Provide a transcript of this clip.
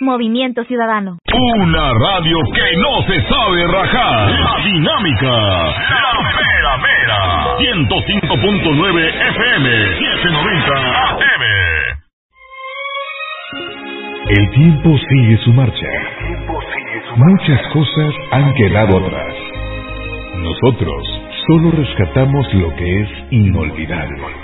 Movimiento Ciudadano. Una radio que no se sabe rajar. La Dinámica. La Mera Mera. 105.9 FM. 790 AM. El tiempo sigue su marcha. Muchas cosas han quedado atrás. Nosotros solo rescatamos lo que es inolvidable.